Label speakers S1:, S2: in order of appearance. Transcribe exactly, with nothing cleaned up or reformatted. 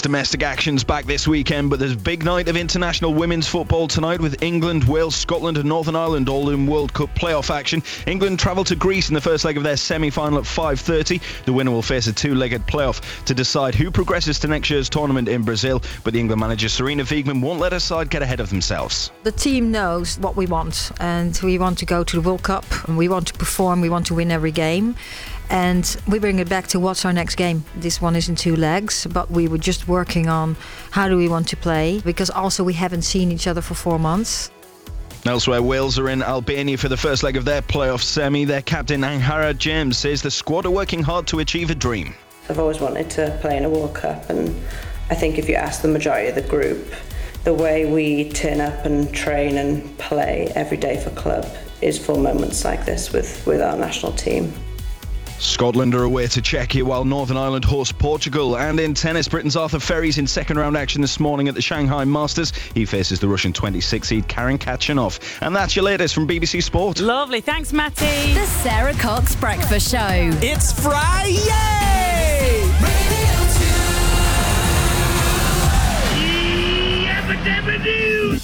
S1: domestic action's back this weekend, but there's a big night of international women's football tonight with England, Wales, Scotland and Northern Ireland all in World Cup playoff action. England travel to Greece in the first leg of their semi-final at five thirty. The winner will face a two-legged playoff to decide who progresses to next year's tournament in Brazil, but the England manager Sarina Wiegman won't let her side get ahead of themselves.
S2: The team knows what we want, and we want to go to the World Cup, and we want to perform, we want to win every game. And we bring it back to what's our next game. This one is in two legs, but we were just working on how do we want to play, because also we haven't seen each other for four months.
S1: Elsewhere, Wales are in Albania for the first leg of their playoff semi. Their captain Anghara James says the squad are working hard to achieve a dream.
S3: I've always wanted to play in a World Cup, and I think if you ask the majority of the group, the way we turn up and train and play every day for club is for moments like this with, with our national team.
S1: Scotland are away to Czechia while Northern Ireland host Portugal. And in tennis, Britain's Arthur Ferry's in second round action this morning at the Shanghai Masters. He faces the Russian twenty-six seed Karen Khachanov. And that's your latest from B B C Sport.
S4: Lovely, thanks Matty.
S5: The Sarah Cox Breakfast Show.
S6: It's Friday!